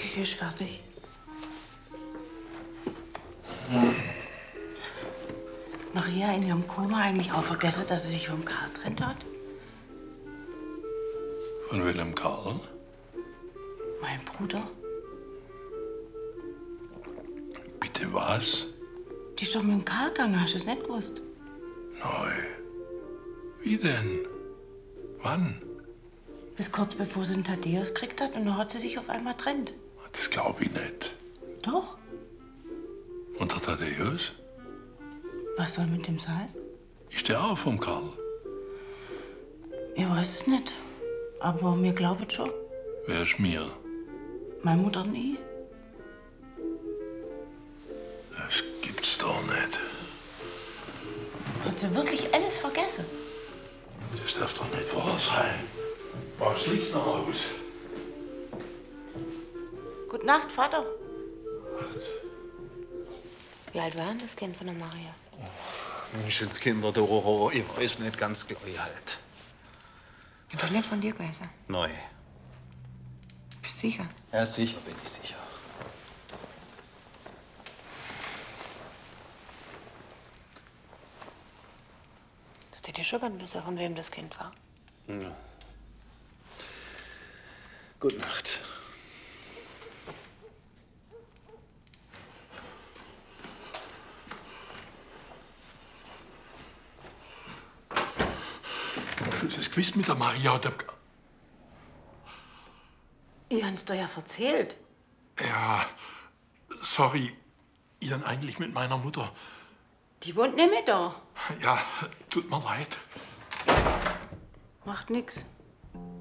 Küche ist fertig. Maria in ihrem Koma eigentlich auch vergessen, dass sie sich vom Karl trennt hat? Von welchem Karl? Mein Bruder. Bitte was? Die ist doch mit dem Karl gegangen, hast du es nicht gewusst? Neu. Wie denn? Wann? Bis kurz bevor sie den Thaddäus gekriegt hat und dann hat sie sich auf einmal trennt. Das glaube ich nicht. Doch. Und der Thaddäus? Was soll mit dem sein? Ist der auch vom Karl? Ich weiß es nicht. Aber mir glaubt schon. Wer ist mir? Meine Mutter und ich. Das gibt's doch nicht. Hat sie wirklich alles vergessen? Das darf doch nicht wahr sein. Was Licht noch aus? Gute Nacht, Vater. Wie alt war denn das Kind von der Maria? Menschenskinder, der Horror, ich weiß nicht ganz gleich halt. Hat doch nicht von dir gewesen. Neu. Bist du sicher? Ja, sicher bin ich sicher. Das hätte dir schon gern wissen, von wem das Kind war. Ja. Gute Nacht. Das Quiz mit der Maria hat... Ich hab's dir ja erzählt. Ja, sorry. Ich dann eigentlich mit meiner Mutter. Die wohnt nicht mehr da. Ja, tut mir leid. Macht nix.